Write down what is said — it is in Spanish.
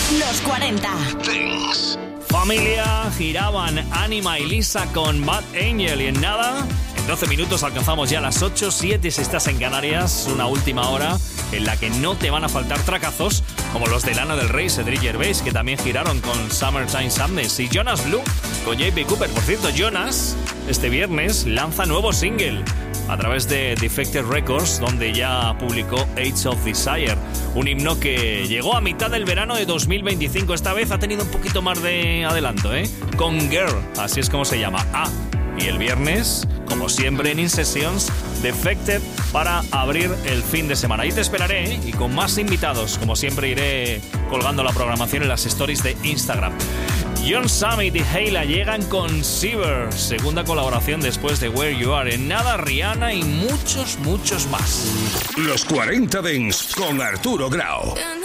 Los 40 Dance. Familia, giraban Anima y Lisa con Bad Angel y en nada, en 12 minutos alcanzamos ya las 8, 7 si estás en Canarias, una última hora en la que no te van a faltar tracazos como los de Lana del Rey, Cedric Gervais, que también giraron con Summertime Sadness, y Jonas Blue con J.P. Cooper. Por cierto, Jonas este viernes lanza nuevo single a través de Defected Records, donde ya publicó Age of Desire, un himno que llegó a mitad del verano de 2025. Esta vez ha tenido un poquito más de adelanto, con Girl, así es como se llama. Y el viernes, como siempre en In Sessions, Defected para abrir el fin de semana. Ahí te esperaré, y con más invitados, como siempre iré colgando la programación en las stories de Instagram. John Summit y Hayla llegan con Seaver, segunda colaboración después de Where You Are. En nada, Rihanna y muchos más. Los 40 Dance con Arturo Grau.